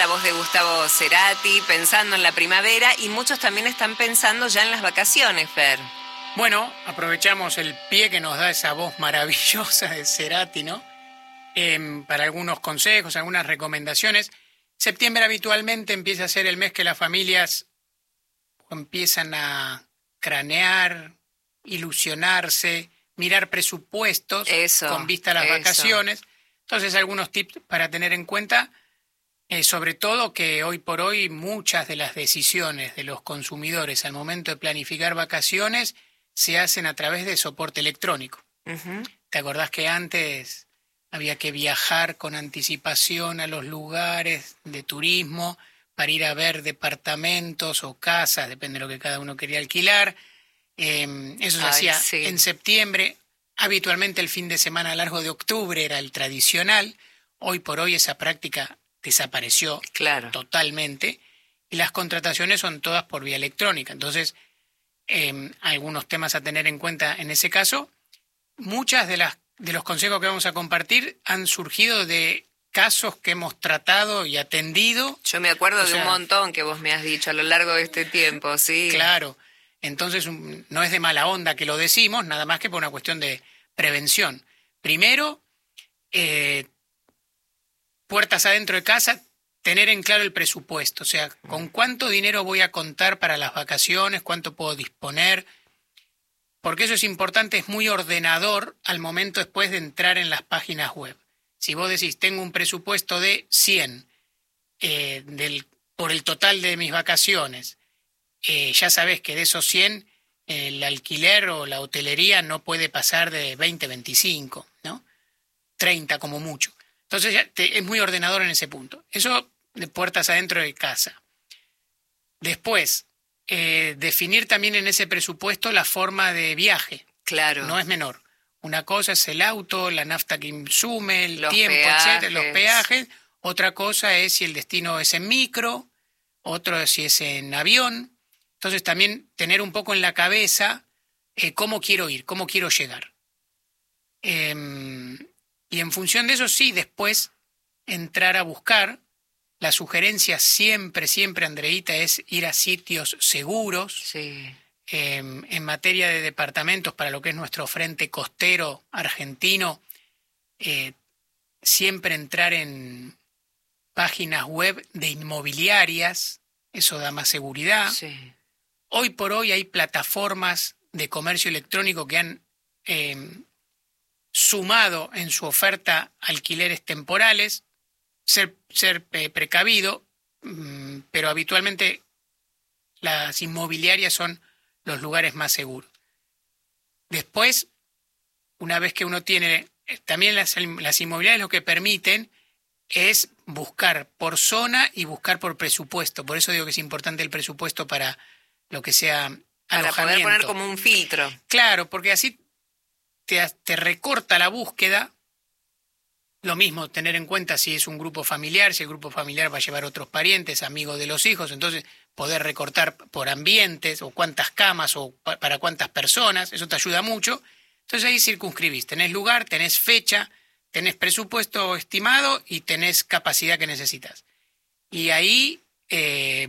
voz de Gustavo Cerati, pensando en la primavera, y muchos también están pensando ya en las vacaciones, Fer. Bueno, aprovechamos el pie que nos da esa voz maravillosa de Cerati, ¿no? Para algunos consejos, algunas recomendaciones. Septiembre habitualmente empieza a ser el mes que las familias empiezan a cranear, ilusionarse, mirar presupuestos con vista a las vacaciones. Entonces, algunos tips para tener en cuenta, sobre todo que hoy por hoy muchas de las decisiones de los consumidores al momento de planificar vacaciones se hacen a través de soporte electrónico. Uh-huh. ¿Te acordás que antes había que viajar con anticipación a los lugares de turismo para ir a ver departamentos o casas, depende de lo que cada uno quería alquilar? Eso se hacía en septiembre. Habitualmente el fin de semana largo de octubre era el tradicional. Hoy por hoy esa práctica desapareció totalmente y las contrataciones son todas por vía electrónica. Entonces, algunos temas a tener en cuenta en ese caso. Muchas de los consejos que vamos a compartir han surgido de casos que hemos tratado y atendido. Yo me acuerdo de un montón que vos me has dicho a lo largo de este tiempo, sí. Claro. Entonces, no es de mala onda que lo decimos, nada más que por una cuestión de prevención. Primero, puertas adentro de casa, tener en claro el presupuesto, o sea, con cuánto dinero voy a contar para las vacaciones, cuánto puedo disponer, porque eso es importante, es muy ordenador al momento después de entrar en las páginas web. Si vos decís, tengo un presupuesto de 100 por el total de mis vacaciones, ya sabés que de esos 100 el alquiler o la hotelería no puede pasar de 20, 25, ¿no? 30 como mucho. Entonces ya es muy ordenador en ese punto. Eso de puertas adentro de casa. Después, definir también en ese presupuesto la forma de viaje. Claro. No es menor. Una cosa es el auto, la nafta que insume, el tiempo, peajes, etcétera, los peajes. Otra cosa es si el destino es en micro, otro si es en avión. Entonces también tener un poco en la cabeza cómo quiero ir, cómo quiero llegar. Y en función de eso, sí, después entrar a buscar. La sugerencia siempre, Andreita, es ir a sitios seguros. Sí. En materia de departamentos, para lo que es nuestro frente costero argentino, siempre entrar en páginas web de inmobiliarias, eso da más seguridad. Sí. Hoy por hoy hay plataformas de comercio electrónico que han sumado en su oferta alquileres temporales. Ser precavido, pero habitualmente las inmobiliarias son los lugares más seguros. Después, una vez que uno tiene, también las inmobiliarias lo que permiten es buscar por zona y buscar por presupuesto. Por eso digo que es importante el presupuesto para lo que sea alojamiento. Para poder poner como un filtro. Claro, porque así te recorta la búsqueda. Lo mismo, tener en cuenta si es un grupo familiar, si el grupo familiar va a llevar otros parientes, amigos de los hijos, entonces poder recortar por ambientes o cuántas camas o para cuántas personas, eso te ayuda mucho. Entonces ahí circunscribís, tenés lugar, tenés fecha, tenés presupuesto estimado y tenés capacidad que necesitas. Y ahí